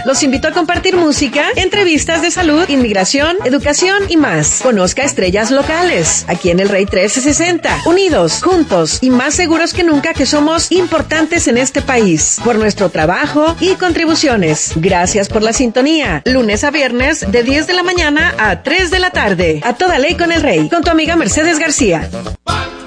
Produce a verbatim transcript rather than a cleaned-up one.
Los invito a compartir música, entrevistas de salud, inmigración, educación y más. Conozca estrellas locales, aquí en el Rey trece sesenta. Unidos, juntos y más seguros que nunca que somos importantes en este país. Por nuestro trabajo y contribuciones. Gracias por la sintonía. Lunes a viernes de diez de la mañana a tres de la tarde. A toda ley con el Rey. Con tu amiga Mercedes García.